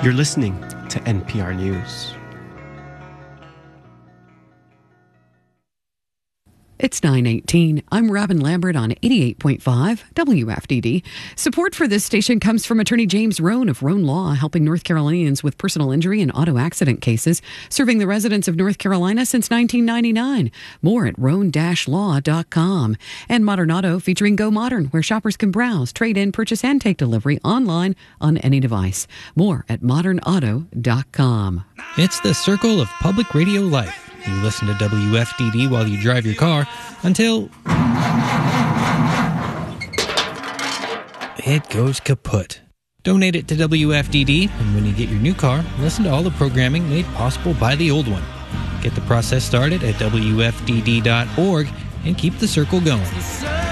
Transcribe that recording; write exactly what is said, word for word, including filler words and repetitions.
You're listening to N P R News. It's nine eighteen. I'm Robin Lambert on eighty-eight point five W F D D. Support for this station comes from Attorney James Rohn of Rohn Law, helping North Carolinians with personal injury and auto accident cases, serving the residents of North Carolina since nineteen ninety-nine. More at rohn dash law dot com. And Modern Auto, featuring Go Modern, where shoppers can browse, trade in, purchase, and take delivery online on any device. More at modern auto dot com. It's the circle of public radio life. You listen to W F D D while you drive your car until it goes kaput. Donate it to W F D D, and when you get your new car, listen to all the programming made possible by the old one. Get the process started at W F D D dot org and keep the circle going.